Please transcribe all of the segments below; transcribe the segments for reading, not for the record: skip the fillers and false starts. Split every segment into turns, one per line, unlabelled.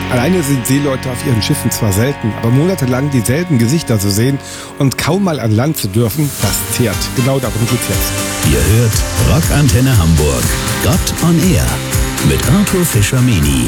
Alleine sind Seeleute auf ihren Schiffen zwar selten, aber monatelang dieselben Gesichter zu sehen und kaum mal an Land zu dürfen, das zehrt. Genau darum geht's jetzt.
Ihr hört Rockantenne Hamburg. Gott on Air mit Arthur Fischer-Meni.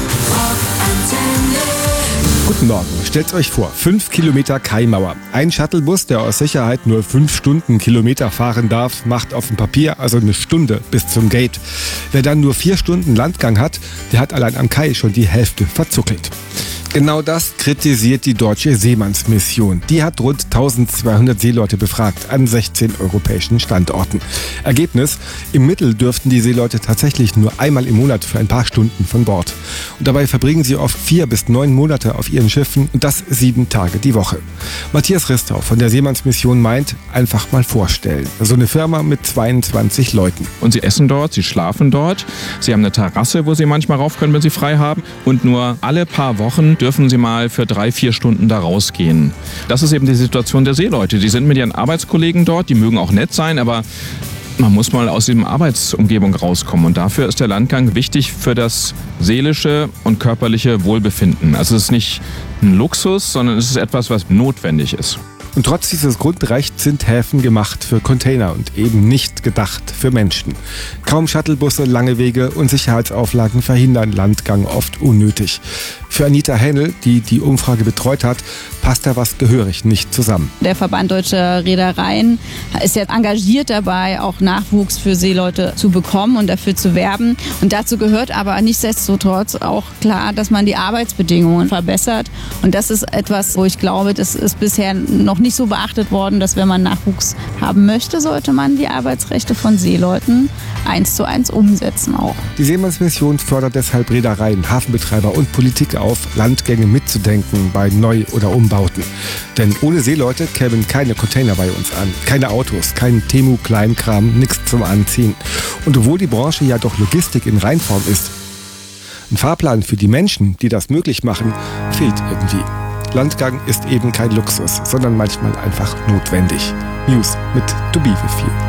Guten Morgen. Stellt euch vor, 5 Kilometer Kaimauer. Ein Shuttlebus, der aus Sicherheit nur 5 Stundenkilometer fahren darf, macht auf dem Papier also eine Stunde bis zum Gate. Wer dann nur 4 Stunden Landgang hat, der hat allein am Kai schon die Hälfte verzuckelt. Genau das kritisiert die Deutsche Seemannsmission. Die hat rund 1200 Seeleute befragt an 16 europäischen Standorten. Ergebnis: Im Mittel dürften die Seeleute tatsächlich nur einmal im Monat für ein paar Stunden von Bord. Und dabei verbringen sie oft 4 bis 9 Monate auf ihren Schiffen und das 7 Tage die Woche. Matthias Ristau von der Seemannsmission meint, einfach mal vorstellen. So eine Firma mit 22 Leuten.
Und sie essen dort, sie schlafen dort, sie haben eine Terrasse, wo sie manchmal rauf können, wenn sie frei haben. Und nur alle paar Wochen dürfen sie mal für 3-4 Stunden da rausgehen. Das ist eben die Situation der Seeleute. Die sind mit ihren Arbeitskollegen dort, die mögen auch nett sein, aber man muss mal aus diesem Arbeitsumgebung rauskommen. Und dafür ist der Landgang wichtig für das seelische und körperliche Wohlbefinden. Also es ist nicht ein Luxus, sondern es ist etwas, was notwendig ist.
Und trotz dieses Grundrechts sind Häfen gemacht für Container und eben nicht gedacht für Menschen. Kaum Shuttlebusse, lange Wege und Sicherheitsauflagen verhindern Landgang oft unnötig. Für Anita Hennel, die die Umfrage betreut hat, passt da was gehörig nicht zusammen.
Der Verband Deutscher Reedereien ist ja engagiert dabei, auch Nachwuchs für Seeleute zu bekommen und dafür zu werben. Und dazu gehört aber nichtsdestotrotz auch klar, dass man die Arbeitsbedingungen verbessert. Und das ist etwas, wo ich glaube, das ist bisher noch nicht so beachtet worden, dass wenn man Nachwuchs haben möchte, sollte man die Arbeitsrechte von Seeleuten 1:1 umsetzen auch.
Die Seemannsmission fördert deshalb Reedereien, Hafenbetreiber und Politik auf, Landgänge mitzudenken bei Neu- oder Umbauten. Denn ohne Seeleute kämen keine Container bei uns an, keine Autos, kein Temu-Kleinkram, nichts zum Anziehen. Und obwohl die Branche ja doch Logistik in Reinform ist, ein Fahrplan für die Menschen, die das möglich machen, fehlt irgendwie. Landgang ist eben kein Luxus, sondern manchmal einfach notwendig. News mit Tobi With You.